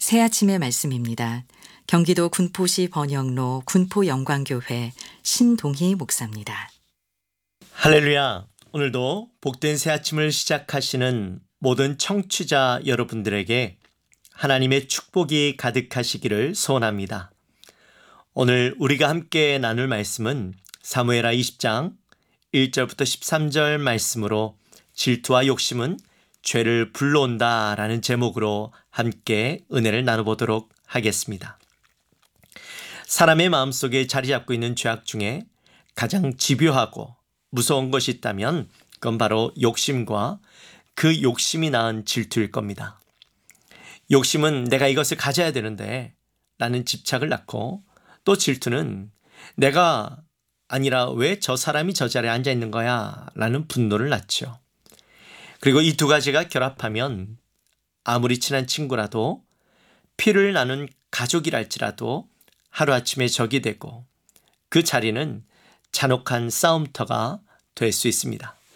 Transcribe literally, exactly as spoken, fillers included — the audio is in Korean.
새아침의 말씀입니다. 경기도 군포시 번영로 군포영광교회 신동희 목사입니다. 할렐루야. 오늘도 복된 새아침을 시작하시는 모든 청취자 여러분들에게 하나님의 축복이 가득하시기를 소원합니다. 오늘 우리가 함께 나눌 말씀은 사무엘하 이십 장 일 절부터 십삼 절 말씀으로 질투와 욕심은 죄를 불러온다 라는 제목으로 함께 은혜를 나눠보도록 하겠습니다. 사람의 마음속에 자리 잡고 있는 죄악 중에 가장 집요하고 무서운 것이 있다면 그건 바로 욕심과 그 욕심이 낳은 질투일 겁니다. 욕심은 내가 이것을 가져야 되는데 라는 집착을 낳고, 또 질투는 내가 아니라 왜 저 사람이 저 자리에 앉아 있는 거야 라는 분노를 낳죠. 그리고 이 두 가지가 결합하면 아무리 친한 친구라도, 피를 나눈 가족이랄지라도 하루아침에 적이 되고 그 자리는 잔혹한 싸움터가 될 수 있습니다.